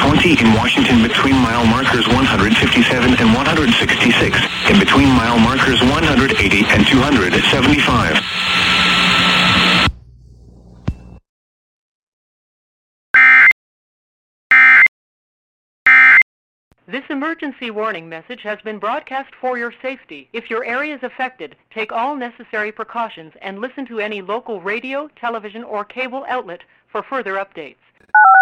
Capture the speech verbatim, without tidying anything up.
twenty in Washington between mile markers one hundred fifty-seven and one hundred sixty-six, in between mile markers one hundred eighty and two hundred seventy-five. This emergency warning message has been broadcast for your safety. If your area is affected, take all necessary precautions and listen to any local radio, television, or cable outlet for further updates.